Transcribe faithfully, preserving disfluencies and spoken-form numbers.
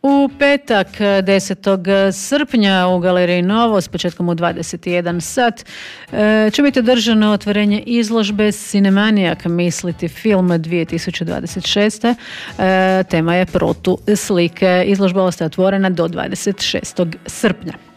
U petak desetog srpnja u Galeriji Novo s početkom u dvadeset jedan sat će biti održano otvorenje izložbe Cinemanijak misliti film dvije tisuće dvadeset šeste. Tema je protu slike. Izložba ostaje otvorena do dvadeset šestog srpnja.